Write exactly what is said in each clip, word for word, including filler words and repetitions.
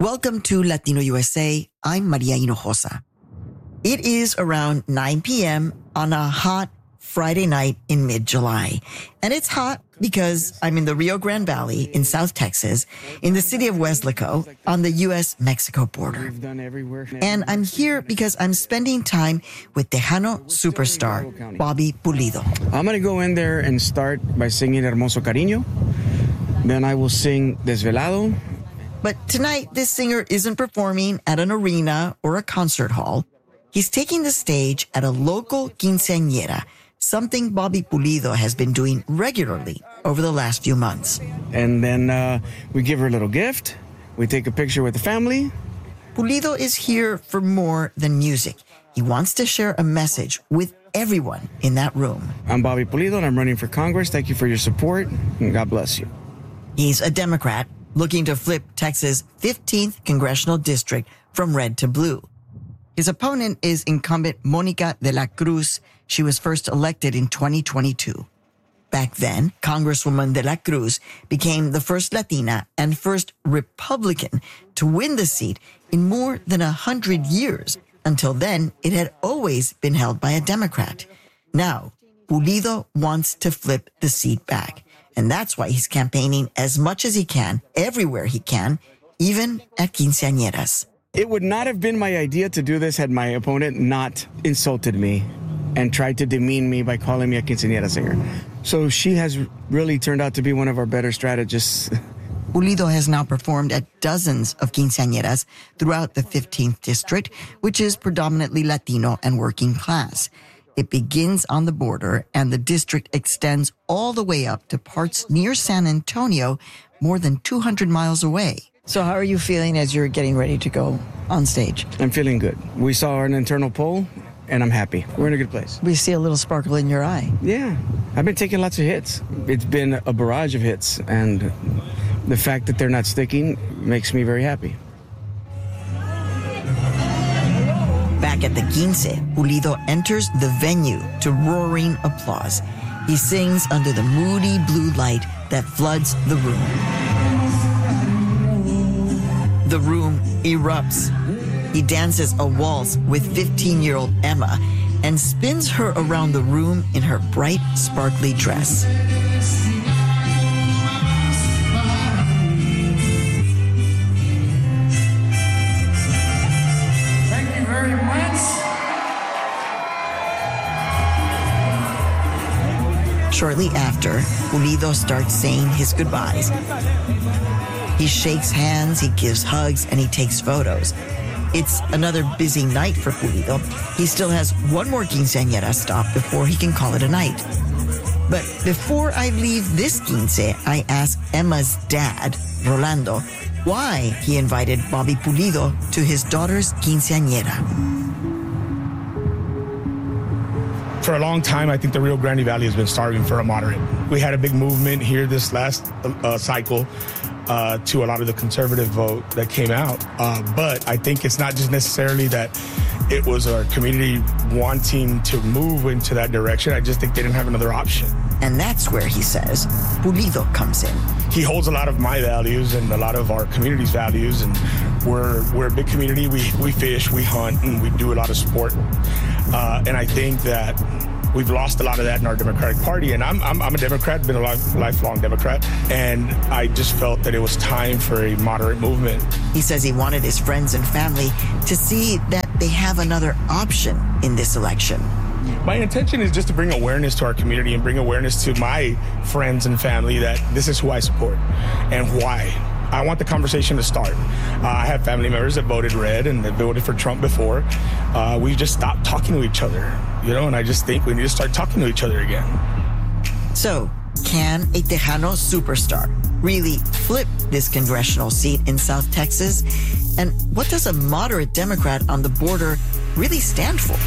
Welcome to Latino U S A. I'm Maria Hinojosa. It is around nine p.m. on a hot Friday night in mid-July. And it's hot because I'm in the Rio Grande Valley in South Texas, in the city of Weslaco, on the U S Mexico border. And I'm here because I'm spending time with Tejano superstar Bobby Pulido. I'm going to go in there and start by singing Hermoso Cariño. Then I will sing Desvelado. But tonight, this singer isn't performing at an arena or a concert hall. He's taking the stage at a local quinceañera, something Bobby Pulido has been doing regularly over the last few months. And then uh, we give her a little gift. We take a picture with the family. Pulido is here for more than music. He wants to share a message with everyone in that room. I'm Bobby Pulido, and I'm running for Congress. Thank you for your support, and God bless you. He's a Democrat looking to flip Texas' fifteenth congressional district from red to blue. His opponent is incumbent Monica de la Cruz. She was first elected in twenty twenty-two. Back then, Congresswoman de la Cruz became the first Latina and first Republican to win the seat in more than a hundred years. Until then, it had always been held by a Democrat. Now, Pulido wants to flip the seat back. And that's why he's campaigning as much as he can, everywhere he can, even at quinceañeras. It would not have been my idea to do this had my opponent not insulted me and tried to demean me by calling me a quinceañera singer. So she has really turned out to be one of our better strategists. Pulido has now performed at dozens of quinceañeras throughout the fifteenth district, which is predominantly Latino and working class. It begins on the border, and the district extends all the way up to parts near San Antonio, more than two hundred miles away. So how are you feeling as you're getting ready to go on stage? I'm feeling good. We saw an internal poll, and I'm happy. We're in a good place. We see a little sparkle in your eye. Yeah. I've been taking lots of hits. It's been a barrage of hits, and the fact that they're not sticking makes me very happy. Back at the quince, Pulido enters the venue to roaring applause. He sings under the moody blue light that floods the room. The room erupts. He dances a waltz with fifteen-year-old Emma and spins her around the room in her bright, sparkly dress. Shortly after, Pulido starts saying his goodbyes. He shakes hands, he gives hugs, and he takes photos. It's another busy night for Pulido. He still has one more quinceañera stop before he can call it a night. But before I leave this quince, I ask Emma's dad, Rolando, why he invited Bobby Pulido to his daughter's quinceañera. For a long time, I think the Rio Grande Valley has been starving for a moderate. We had a big movement here this last uh, cycle uh, to a lot of the conservative vote that came out. Uh, but I think it's not just necessarily that it was our community wanting to move into that direction. I just think they didn't have another option. And that's where, he says, Pulido comes in. He holds a lot of my values and a lot of our community's values. And we're we're a big community. We, we fish, we hunt, and we do a lot of sport. Uh, and I think that we've lost a lot of that in our Democratic Party. And I'm I'm, I'm a Democrat, been a life, lifelong Democrat. And I just felt that it was time for a moderate movement. He says he wanted his friends and family to see that they have another option in this election. My intention is just to bring awareness to our community and bring awareness to my friends and family that this is who I support and why. I want the conversation to start. Uh, I have family members that voted red and that voted for Trump before. Uh, we just stopped talking to each other, you know, and I just think we need to start talking to each other again. So, can a Tejano superstar really flip this congressional seat in South Texas? And what does a moderate Democrat on the border really stand for?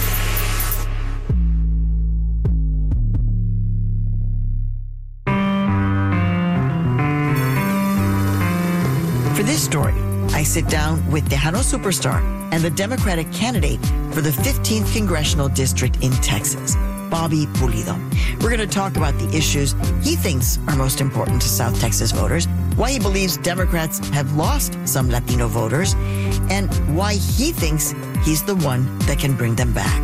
For this story, I sit down with Tejano superstar and the Democratic candidate for the fifteenth Congressional District in Texas, Bobby Pulido. We're going to talk about the issues he thinks are most important to South Texas voters why he believes Democrats have lost some Latino voters, and why he thinks he's the one that can bring them back.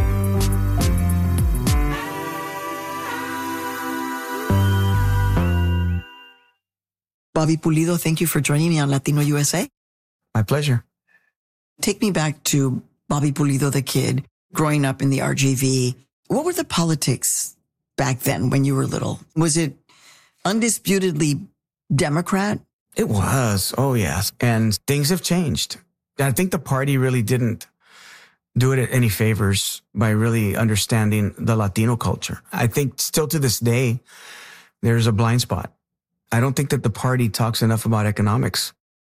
Bobby Pulido, thank you for joining me on Latino U S A. My pleasure. Take me back to Bobby Pulido, the kid, growing up in the R G V. What were the politics back then when you were little? Was it undisputedly Democrat? It was. Oh, yes. And things have changed. I think the party really didn't do it any favors by really understanding the Latino culture. I think still to this day, there's a blind spot. I don't think that the party talks enough about economics.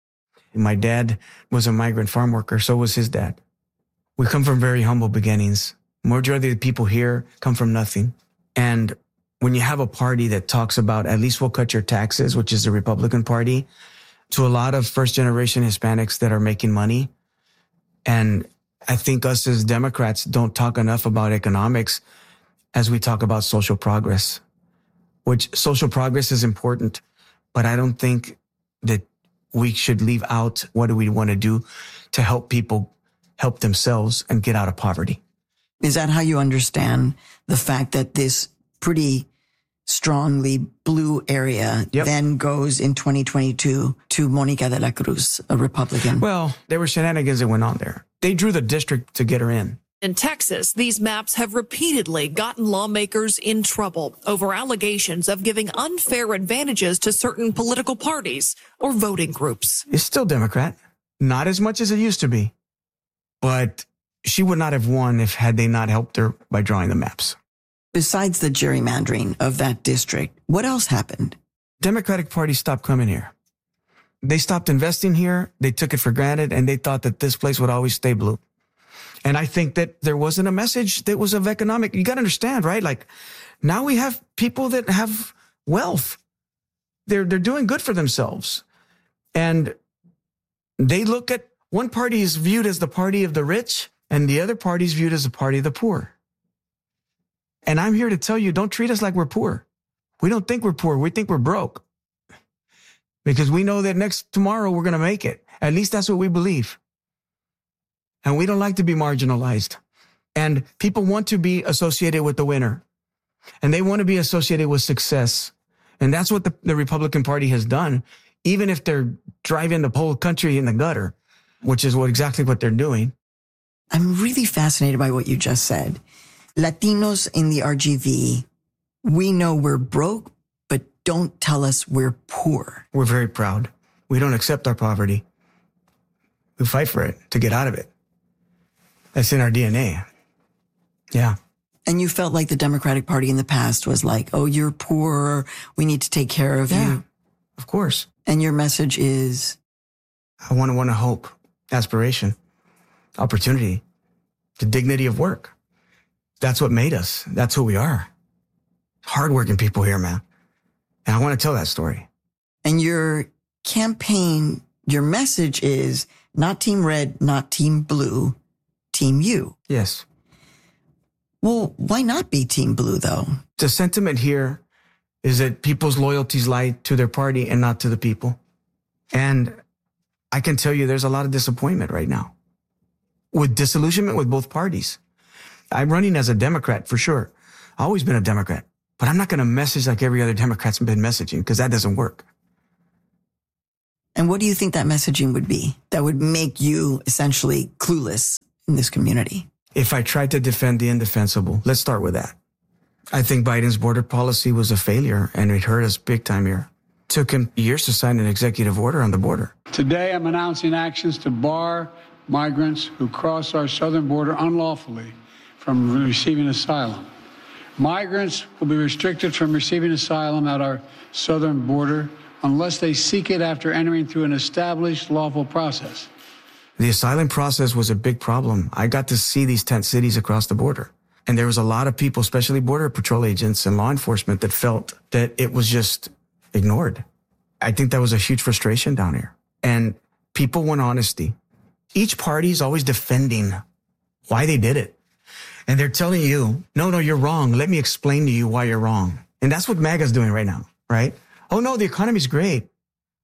My dad was a migrant farm worker. So was his dad. We come from very humble beginnings. Majority of the people here come from nothing. And when you have a party that talks about at least we'll cut your taxes, which is the Republican Party, to a lot of first generation Hispanics that are making money. And I think us as Democrats don't talk enough about economics as we talk about social progress, which social progress is important, but I don't think that we should leave out what do we want to do to help people help themselves and get out of poverty. Is that how you understand the fact that this pretty strongly blue area yep. then goes in twenty twenty-two to Monica de la Cruz, a Republican? Well, there were shenanigans that went on there. They drew the district to get her in. In Texas, these maps have repeatedly gotten lawmakers in trouble over allegations of giving unfair advantages to certain political parties or voting groups. It's still Democrat, not as much as it used to be, but she would not have won if had they not helped her by drawing the maps. Besides the gerrymandering of that district, what else happened? Democratic Party stopped coming here. They stopped investing here. They took it for granted, and they thought that this place would always stay blue. And I think that there wasn't a message that was of economic. You got to understand, right? Like now we have people that have wealth. They're, they're doing good for themselves. And they look at one party is viewed as the party of the rich and the other party is viewed as the party of the poor. And I'm here to tell you, don't treat us like we're poor. We don't think we're poor. We think we're broke. Because we know that next tomorrow we're going to make it. At least that's what we believe. And we don't like to be marginalized. And people want to be associated with the winner. And they want to be associated with success. And that's what the, the Republican Party has done, even if they're driving the whole country in the gutter, which is what exactly what they're doing. I'm really fascinated by what you just said. Latinos in the R G V, we know we're broke, but don't tell us we're poor. We're very proud. We don't accept our poverty. We fight for it to get out of it. That's in our D N A. Yeah. And you felt like the Democratic Party in the past was like, oh, you're poor. We need to take care of yeah, you. Of course. And your message is? I want to want to hope, aspiration, opportunity, the dignity of work. That's what made us. That's who we are. Hardworking people here, man. And I want to tell that story. And your campaign, your message is not Team Red, not Team Blue, Team You. Yes. Well, why not be Team Blue, though? The sentiment here is that people's loyalties lie to their party and not to the people. And I can tell you there's a lot of disappointment right now with disillusionment with both parties. I'm running as a Democrat for sure. I've always been a Democrat, but I'm not going to message like every other Democrat's been messaging because that doesn't work. And what do you think that messaging would be that would make you essentially clueless in this community? If I tried to defend the indefensible, let's start with that. I think Biden's border policy was a failure and it hurt us big time here. It took him years to sign an executive order on the border. Today, I'm announcing actions to bar migrants who cross our southern border unlawfully from receiving asylum. Migrants will be restricted from receiving asylum at our southern border unless they seek it after entering through an established lawful process. The asylum process was a big problem. I got to see these tent cities across the border. And there was a lot of people, especially Border Patrol agents and law enforcement, that felt that it was just ignored. I think that was a huge frustration down here. And people want honesty. Each party is always defending why they did it. And they're telling you, no, no, you're wrong. Let me explain to you why you're wrong. And that's what MAGA's doing right now, right? Oh, no, the economy's great.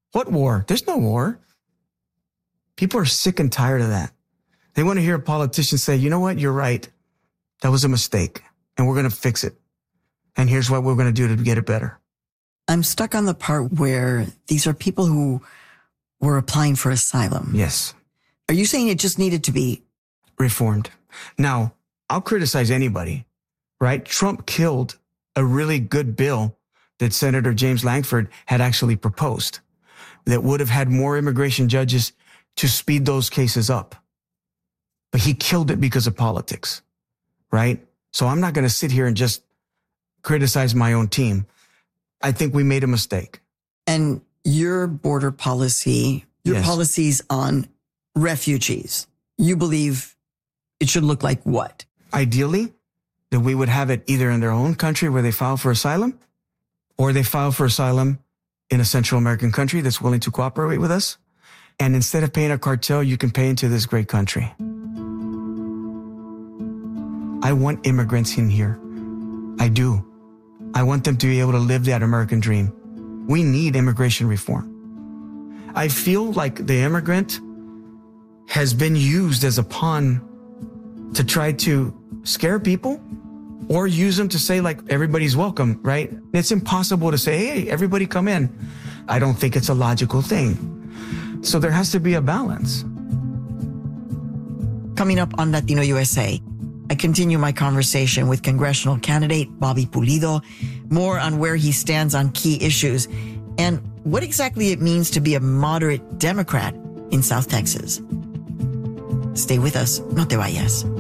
What war? There's no war. People are sick and tired of that. They want to hear a politician say, you know what? You're right. That was a mistake and we're going to fix it. And here's what we're going to do to get it better. I'm stuck on the part where these are people who were applying for asylum. Yes. Are you saying it just needed to be reformed? Now, I'll criticize anybody, right? Trump killed a really good bill that Senator James Lankford had actually proposed that would have had more immigration judges to speed those cases up. But he killed it because of politics, right? So I'm not going to sit here and just criticize my own team. I think we made a mistake. And your border policy, your Yes. policies on refugees, you believe it should look like what? Ideally, that we would have it either in their own country where they file for asylum, or they file for asylum in a Central American country that's willing to cooperate with us. And instead of paying a cartel, you can pay into this great country. I want immigrants in here. I do. I want them to be able to live that American dream. We need immigration reform. I feel like the immigrant has been used as a pawn to try to scare people or use them to say like everybody's welcome, right? It's impossible to say, hey, everybody come in. I don't think it's a logical thing. So there has to be a balance. Coming up on Latino U S A, I continue my conversation with congressional candidate Bobby Pulido, more on where he stands on key issues and what exactly it means to be a moderate Democrat in South Texas. Stay with us, no te vayas.